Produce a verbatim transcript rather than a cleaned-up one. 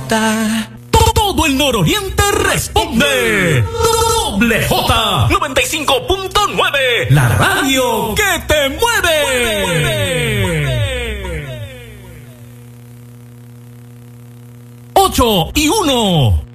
J. Todo el nororiente responde. Doble J noventa y cinco punto nueve. La radio que te mueve. Ocho y uno.